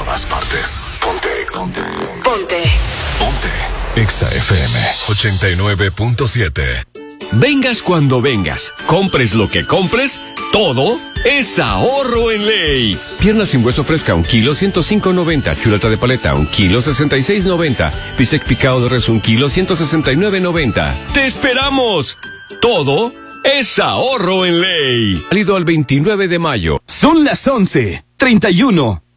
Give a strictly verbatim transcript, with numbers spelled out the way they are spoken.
todas partes. Ponte, ponte. Ponte. Ponte. Exa F M ochenta y nueve punto siete. Vengas cuando vengas, compres lo que compres, todo es ahorro en ley. Pierna sin hueso fresca, un kilo, ciento cinco noventa. Chuleta de paleta, un kilo, sesenta y seis noventa. Bistec picado de res, un kilo, ciento sesenta y nueve noventa. ¡Te esperamos! Todo es ahorro en ley. Válido al veintinueve de mayo. Son las once, treinta y uno.